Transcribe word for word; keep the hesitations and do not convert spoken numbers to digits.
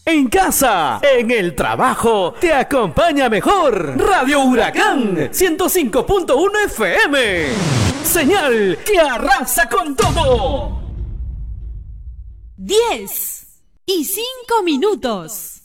En casa, en el trabajo, te acompaña mejor Radio Huracán ciento cinco punto uno F M. Señal que arrasa con todo. diez y cinco minutos.